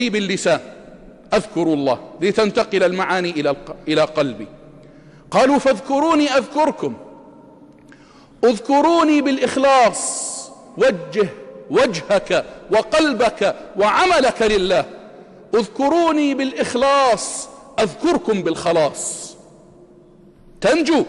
باللسان، أذكر الله لتنتقل المعاني إلى قلبي. قالوا فاذكروني أذكركم. اذكروني بالإخلاص، وجه وجهك وقلبك وعملك لله. اذكروني بالإخلاص أذكركم بالخلاص، تنجو،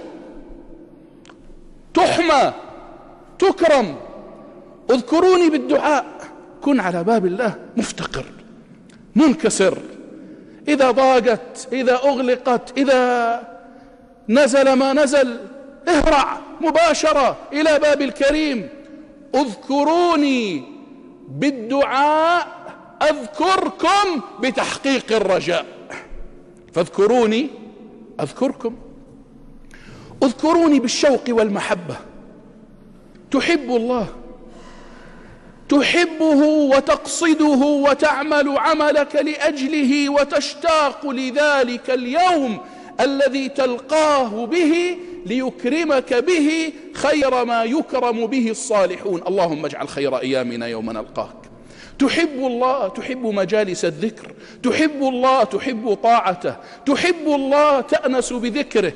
تحمى، تكرم. اذكروني بالدعاء، كن على باب الله مفتقر منكسر، إذا ضاقت، إذا أغلقت، إذا نزل ما نزل، اهرع مباشرة إلى باب الكريم. اذكروني بالدعاء أذكركم بتحقيق الرجاء. فاذكروني أذكركم. اذكروني بالشوق والمحبة، تحب الله، تحبه وتقصده وتعمل عملك لأجله وتشتاق لذلك اليوم الذي تلقاه به ليكرمك به خير ما يكرم به الصالحون. اللهم اجعل خير أيامنا يوم نلقاك. تحب الله، تحب مجالس الذكر، تحب الله، تحب طاعته، تحب الله، تأنس بذكره.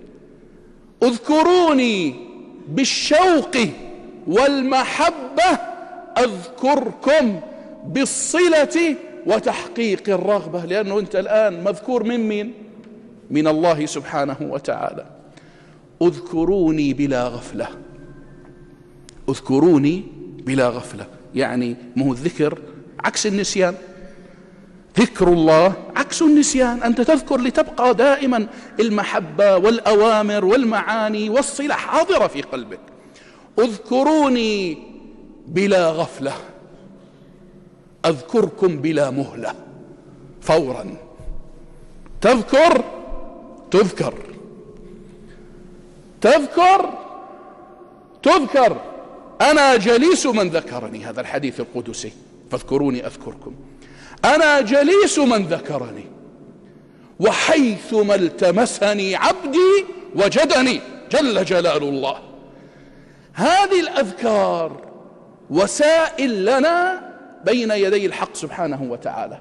اذكروني بالشوق والمحبة أذكركم بالصلة وتحقيق الرغبة، لأنه أنت الآن مذكور من مين؟ من الله سبحانه وتعالى. اذكروني بلا غفلة. اذكروني بلا غفلة، يعني مو الذكر عكس النسيان. ذكر الله عكس النسيان، أنت تذكر لتبقى دائما المحبة والأوامر والمعاني والصلة حاضرة في قلبك. اذكروني بلا غفلة أذكركم بلا مهلة، فورا تذكر تذكر، تذكر تذكر. أنا جليس من ذكرني، هذا الحديث القدسي، فاذكروني أذكركم. أنا جليس من ذكرني، وحيثما التمسني عبدي وجدني، جل جلال الله. هذه الأذكار وسائل لنا بين يدي الحق سبحانه وتعالى.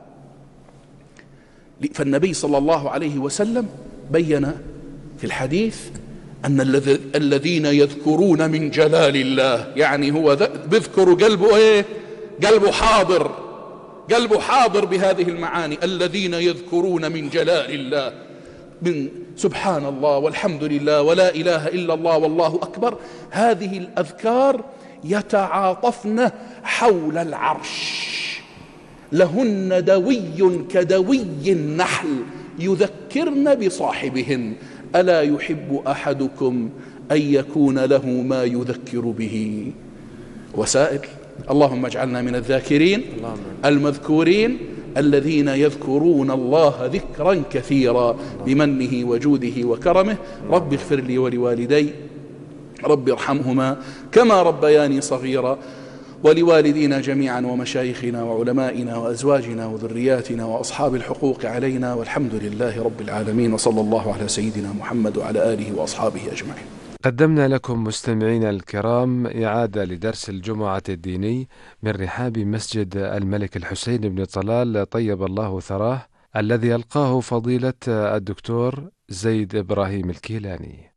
فالنبي صلى الله عليه وسلم بين في الحديث أن الذين يذكرون من جلال الله، يعني هو بيذكر قلبه إيه؟ قلبه حاضر، قلبه حاضر بهذه المعاني. الذين يذكرون من جلال الله، من سبحان الله والحمد لله ولا إله إلا الله والله أكبر. هذه الأذكار يتعاطفن حول العرش، لهن دوي كدوي النحل يذكرن بصاحبهن. ألا يحب أحدكم أن يكون له ما يذكر به؟ وسائل. اللهم اجعلنا من الذاكرين المذكورين الذين يذكرون الله ذكرا كثيرا بمنه وجوده وكرمه. رب اغفر لي ولوالدي، رب ارحمهما كما ربياني صغيرا، ولوالدينا جميعا ومشايخنا وعلمائنا وأزواجنا وذرياتنا وأصحاب الحقوق علينا، والحمد لله رب العالمين، وصلى الله على سيدنا محمد وعلى آله وأصحابه أجمعين. قدمنا لكم مستمعينا الكرام إعادة لدرس الجمعة الديني من رحاب مسجد الملك الحسين بن طلال طيب الله ثراه، الذي ألقاه فضيلة الدكتور زيد إبراهيم الكيلاني.